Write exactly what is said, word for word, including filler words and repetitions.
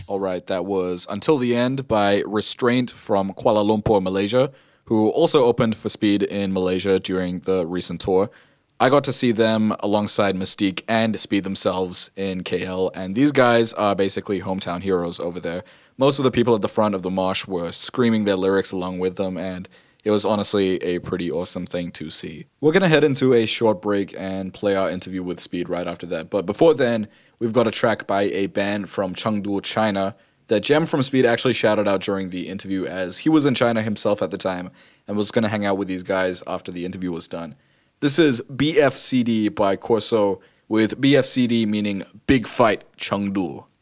All right, that was Until the End by Restraint from Kuala Lumpur, Malaysia, who also opened for Speed in Malaysia during the recent tour. I got to see them alongside Mystique and Speed themselves in K L, and these guys are basically hometown heroes over there. Most of the people at the front of the mosh were screaming their lyrics along with them, and it was honestly a pretty awesome thing to see. We're going to head into a short break and play our interview with Speed right after that. But before then, we've got a track by a band from Chengdu, China, that Jem from Speed actually shouted out during the interview, as he was in China himself at the time and was going to hang out with these guys after the interview was done. This is B F C D by Corso, with B F C D meaning Big Fight Chengdu.